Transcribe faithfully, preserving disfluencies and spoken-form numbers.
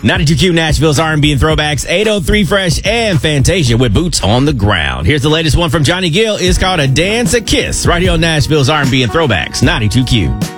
ninety-two Q Nashville's R and B and throwbacks, eight oh three Fresh and Fantasia with Boots on the Ground. Here's the latest one from Johnny Gill. It's called A Dance, A Kiss, right here on Nashville's R and B and throwbacks, ninety-two Q.